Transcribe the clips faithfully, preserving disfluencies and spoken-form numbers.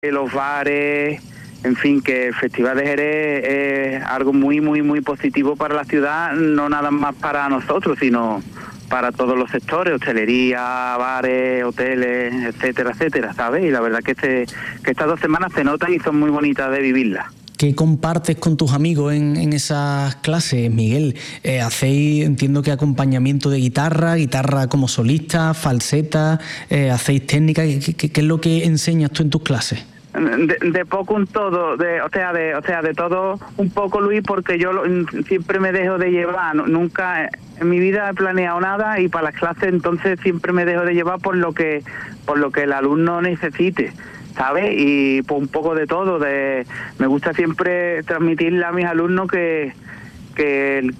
los bares, en fin, que el Festival de Jerez es algo muy, muy, muy positivo para la ciudad, no nada más para nosotros, sino para todos los sectores, hostelería, bares, hoteles, etcétera, etcétera, ¿sabes? Y la verdad que, este, que estas dos semanas se notan y son muy bonitas de vivirlas. ¿Qué compartes con tus amigos en, en esas clases, Miguel? Eh, hacéis, entiendo que acompañamiento de guitarra, guitarra como solista, falseta, eh, hacéis técnica. ¿Qué, qué, ¿Qué es lo que enseñas tú en tus clases? De, de poco un todo, de, o sea, de, o sea, de todo un poco, Luis, porque yo lo, siempre me dejo de llevar, nunca en mi vida he planeado nada y para las clases entonces siempre me dejo de llevar por lo que, por lo que el alumno necesite, ¿sabes? Y pues un poco de todo, de me gusta siempre transmitirle a mis alumnos que, que el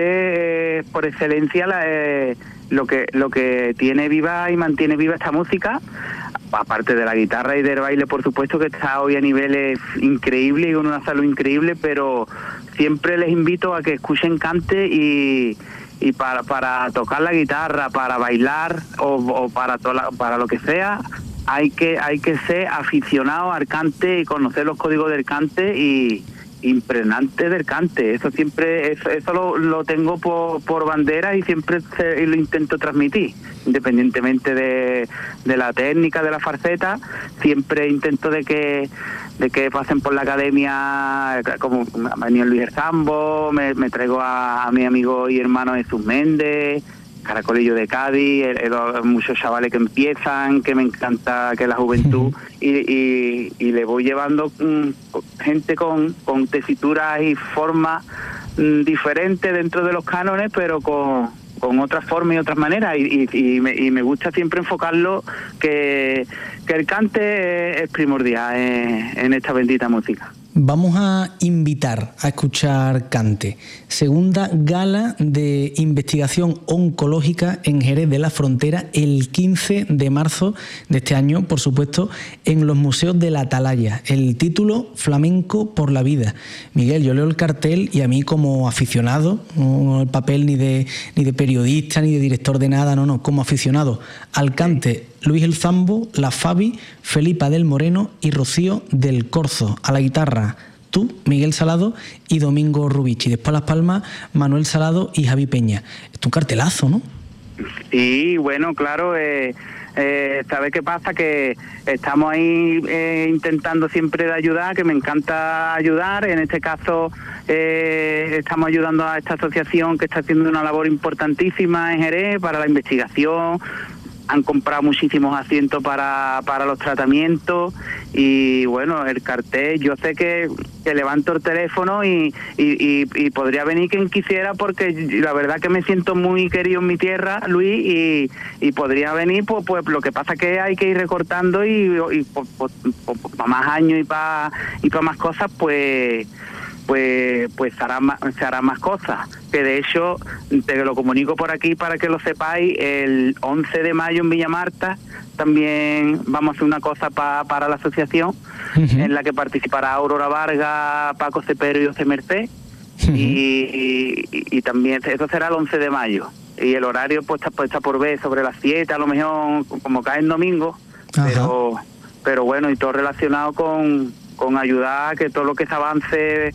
cante es por excelencia la, eh, lo que lo que tiene viva y mantiene viva esta música, aparte de la guitarra y del baile, por supuesto, que está hoy a niveles increíbles y con una salud increíble, pero siempre les invito a que escuchen cante y y para para tocar la guitarra, para bailar o, o para toda, para lo que sea, hay que hay que ser aficionado al cante y conocer los códigos del cante y impregnante del cante. Eso siempre eso, eso lo, lo tengo por, por bandera y siempre se, lo intento transmitir, independientemente de, de la técnica de la falseta. Siempre intento de que de que pasen por la academia, como ha venido Luis Erzambo, me, me traigo a, a mi amigo y hermano Jesús Méndez, Caracolillo de Cádiz, el, el, muchos chavales que empiezan, que me encanta que la juventud, y, y, y le voy llevando um, gente con, con tesituras y formas um, diferentes dentro de los cánones, pero con, con otras formas y otras maneras, y, y, y, me, y me gusta siempre enfocarlo que, que el cante es primordial en, en esta bendita música. Vamos a invitar a escuchar cante. Segunda gala de investigación oncológica en Jerez de la Frontera el quince de marzo de este año, por supuesto, en los museos de la Atalaya. El título, Flamenco por la vida. Miguel, yo leo el cartel y a mí como aficionado, no el papel ni de, ni de periodista ni de director de nada, no, no, como aficionado al cante, Luis Erzambo, la Fabi, Felipa del Moreno y Rocío del Corzo. A la guitarra, tú, Miguel Salado y Domingo Rubici. Después a las palmas, Manuel Salado y Javi Peña. Es un cartelazo, ¿no? Sí, bueno, claro. Eh, eh, ¿Sabes qué pasa? Que estamos ahí eh, intentando siempre de ayudar, que me encanta ayudar. En este caso eh, estamos ayudando a esta asociación que está haciendo una labor importantísima en Jerez para la investigación. Han comprado muchísimos asientos para, para los tratamientos y bueno, el cartel, yo sé que, que levanto el teléfono y, y, y, y podría venir quien quisiera, porque la verdad que me siento muy querido en mi tierra, Luis, y, y podría venir, pues, pues lo que pasa que hay que ir recortando y, y para más años y para y para más cosas, pues pues pues se hará más, se hará más cosas, que de hecho te lo comunico por aquí para que lo sepáis. El once de mayo en Villa Marta también vamos a hacer una cosa pa, para la asociación, uh-huh, en la que participará Aurora Vargas, Paco Cepero y José Merced, uh-huh, y, y, y también eso será el once de mayo y el horario pues está, pues, está por ver, sobre las siete a lo mejor, como cae en domingo. Uh-huh. pero pero bueno, y todo relacionado con con ayudar a que todo lo que se avance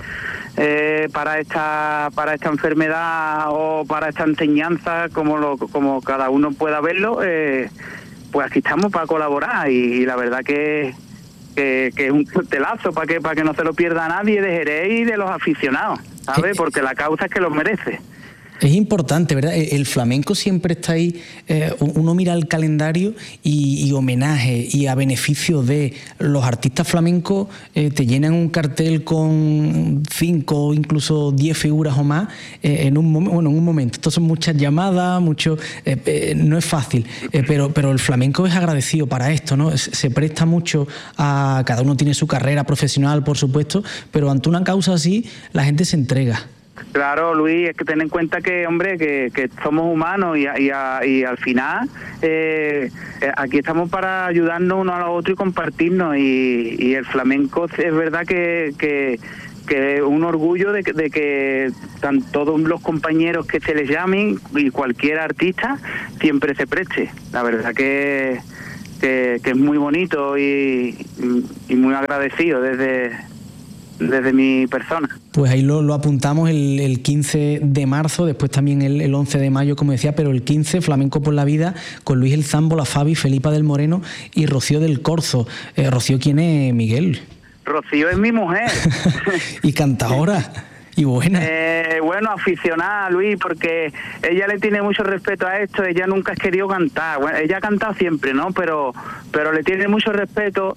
eh, para esta para esta enfermedad o para esta enseñanza, como lo, como cada uno pueda verlo, eh, pues aquí estamos para colaborar y, y la verdad que que, que es un cartelazo para que para que no se lo pierda nadie de Jerez y de los aficionados, ¿sabes? Porque la causa es que los merece. Es importante, ¿verdad? El flamenco siempre está ahí, eh, uno mira el calendario y, y homenaje y a beneficio de los artistas flamencos, eh, te llenan un cartel con cinco o incluso diez figuras o más eh, en, un mom- bueno, en un momento. Esto son muchas llamadas, mucho, eh, eh, no es fácil, eh, pero, pero el flamenco es agradecido para esto, ¿no? Se, se presta mucho a... Cada uno tiene su carrera profesional, por supuesto, pero ante una causa así, la gente se entrega. Claro, Luis, es que ten en cuenta que, hombre, que, que somos humanos y, y, y al final eh, aquí estamos para ayudarnos uno a los otros y compartirnos, y, y el flamenco es verdad que, que, que es un orgullo de que, de que tan, todos los compañeros que se les llamen y cualquier artista siempre se preste. La verdad que que, que es muy bonito y, y muy agradecido desde, desde mi persona. Pues ahí lo, lo apuntamos el, el quince de marzo, después también el, el once de mayo, como decía, pero el quince, Flamenco por la Vida, con Luis el Zambo, la Fabi, Felipa del Moreno y Rocío del Corzo. Eh, Rocío, ¿quién es, Miguel? Rocío es mi mujer. Y cantadora. Y buena. Eh, bueno, aficionada, Luis, porque ella le tiene mucho respeto a esto. Ella nunca ha querido cantar. Bueno, ella ha cantado siempre, ¿no? Pero, pero le tiene mucho respeto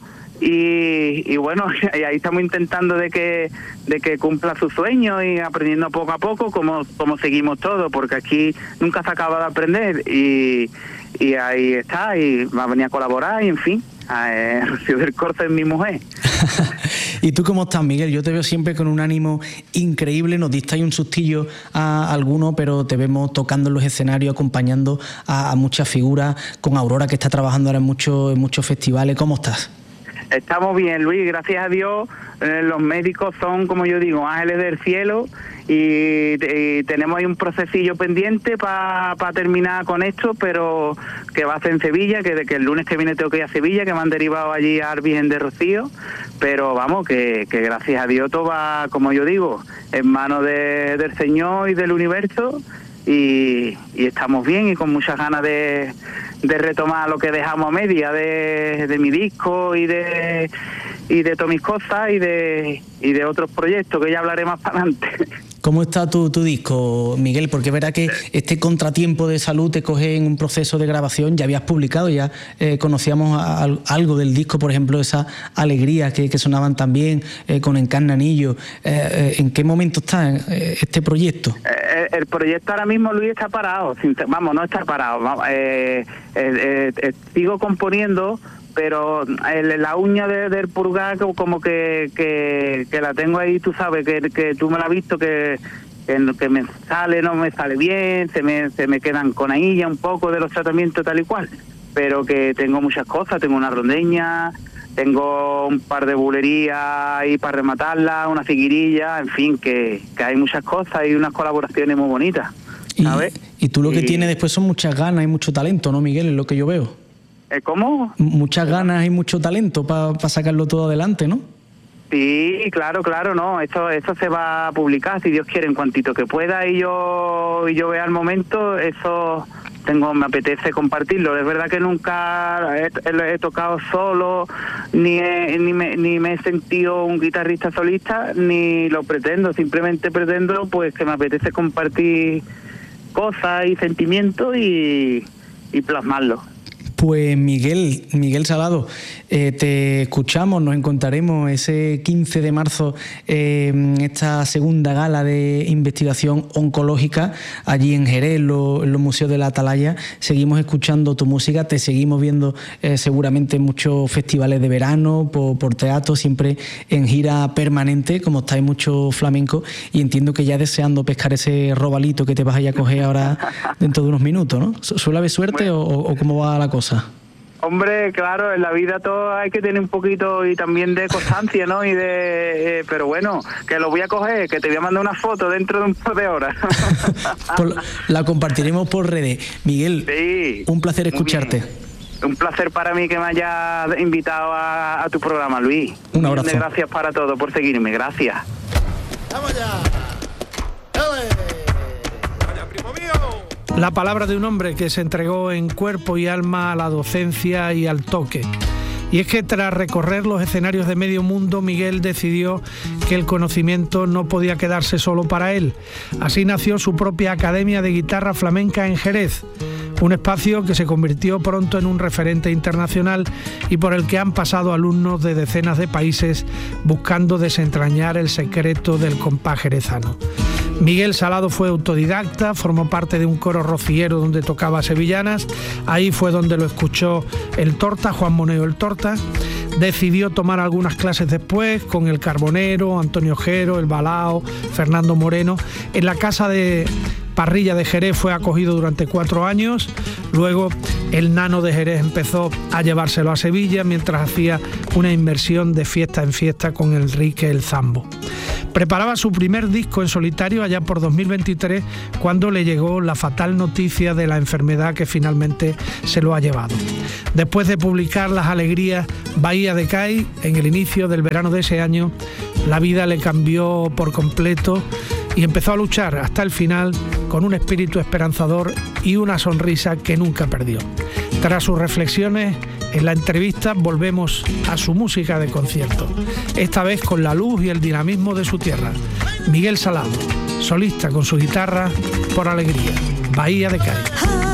y, y bueno, y ahí estamos intentando de que, de que cumpla su sueño y aprendiendo poco a poco, como, como seguimos todos, porque aquí nunca se acaba de aprender y, y ahí está, y va a venir a colaborar y en fin. Eh, Rocío del Corzo es mi mujer. ¿Y tú cómo estás, Miguel? Yo te veo siempre con un ánimo increíble. Nos diste ahí un sustillo a alguno, pero te vemos tocando en los escenarios, acompañando a, a muchas figuras, con Aurora, que está trabajando ahora en muchos, en muchos festivales. ¿Cómo estás? Estamos bien, Luis, gracias a Dios. Eh, los médicos son, como yo digo, ángeles del cielo y, y tenemos ahí un procesillo pendiente para pa terminar con esto, pero que va a ser en Sevilla, que, de que el lunes que viene tengo que ir a Sevilla, que me han derivado allí a Virgen de Rocío, pero vamos, que, que gracias a Dios todo va, como yo digo, en manos de, del Señor y del universo. Y, y estamos bien y con muchas ganas de, de retomar lo que dejamos a media de, de mi disco y de y de todas mis cosas y de y de otros proyectos que ya hablaré más para adelante. ¿Cómo está tu, tu disco, Miguel? Porque verá que este contratiempo de salud te coge en un proceso de grabación. Ya habías publicado, ya eh, conocíamos a, a, algo del disco, por ejemplo, esa alegría que, que sonaban también eh, con Encarnanillo. Eh, eh, ¿En qué momento está eh, este proyecto? Eh, el proyecto ahora mismo, Luis, está parado. Vamos, no está parado. Vamos, eh, eh, eh, sigo componiendo, pero el, la uña de, del purgar como que, que, que la tengo ahí, tú sabes, que, que tú me la has visto, que, que, que me sale, no me sale bien, se me, se me quedan con ahí ya un poco de los tratamientos tal y cual, pero que tengo muchas cosas, tengo una rondeña, tengo un par de bulerías ahí para rematarla, una figuirilla, en fin, que, que hay muchas cosas y unas colaboraciones muy bonitas, ¿sabes? Y, y tú lo que y, tienes después son muchas ganas y mucho talento, ¿no, Miguel? Es lo que yo veo. ¿Cómo? Muchas ganas y mucho talento para pa sacarlo todo adelante, ¿no? Sí, claro, claro, no, eso eso se va a publicar, si Dios quiere, en cuantito que pueda y yo y yo vea el momento, eso tengo me apetece compartirlo. Es verdad que nunca he, he, he tocado solo, ni he, ni, me, ni me he sentido un guitarrista solista, ni lo pretendo, simplemente pretendo pues que me apetece compartir cosas y sentimientos y, y plasmarlo. Pues Miguel, Miguel Salado, eh, te escuchamos, nos encontraremos ese quince de marzo eh, en esta segunda gala de investigación oncológica allí en Jerez, en lo, en los museos de la Atalaya. Seguimos escuchando tu música, te seguimos viendo eh, seguramente en muchos festivales de verano, por, por teatro, siempre en gira permanente, como estáis mucho flamenco, y entiendo que ya deseando pescar ese robalito que te vas a ir a coger ahora dentro de unos minutos, ¿no? ¿Suele haber suerte o, o cómo va la cosa? Hombre, claro, en la vida todo hay que tener un poquito y también de constancia, ¿no? Y de, eh, pero bueno, que lo voy a coger, que te voy a mandar una foto dentro de un par de horas. por, la compartiremos por redes. Miguel, sí, un placer escucharte. Un placer para mí que me hayas invitado a, a tu programa, Luis. Un abrazo. Gracias para todo, por seguirme, gracias. ¡Vamos ya! La palabra de un hombre que se entregó en cuerpo y alma a la docencia y al toque. Y es que tras recorrer los escenarios de medio mundo, Miguel decidió que el conocimiento no podía quedarse solo para él. Así nació su propia Academia de Guitarra Flamenca en Jerez, un espacio que se convirtió pronto en un referente internacional y por el que han pasado alumnos de decenas de países buscando desentrañar el secreto del compás jerezano. Miguel Salado fue autodidacta, formó parte de un coro rociero donde tocaba sevillanas. Ahí fue donde lo escuchó el Torta, Juan Moneo el Torta. Decidió tomar algunas clases después con el Carbonero, Antonio Jero, el Balao, Fernando Moreno, en la casa de Parrilla de Jerez fue acogido durante cuatro años, luego el Nano de Jerez empezó a llevárselo a Sevilla mientras hacía una inmersión de fiesta en fiesta con Enrique el Zambo. Preparaba su primer disco en solitario allá por dos mil veintitrés cuando le llegó la fatal noticia de la enfermedad que finalmente se lo ha llevado. Después de publicar Las Alegrías, Bahía de Cádiz, en el inicio del verano de ese año, la vida le cambió por completo y empezó a luchar hasta el final con un espíritu esperanzador y una sonrisa que nunca perdió. Tras sus reflexiones, en la entrevista volvemos a su música de concierto, esta vez con la luz y el dinamismo de su tierra. Miguel Salado, solista con su guitarra, Por Alegría, Bahía de Cádiz.